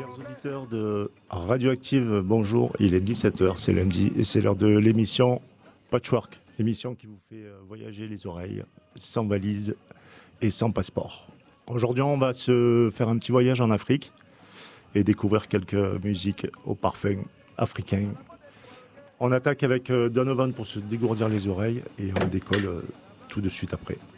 Chers auditeurs de Radioactive, bonjour. Il est 17h, c'est lundi et c'est l'heure de l'émission Patchwork. Émission qui vous fait voyager les oreilles sans valise et sans passeport. Aujourd'hui, on va se faire un petit voyage en Afrique et découvrir quelques musiques au parfum africain. On attaque avec Donovan pour se dégourdir les oreilles et on décolle tout de suite après.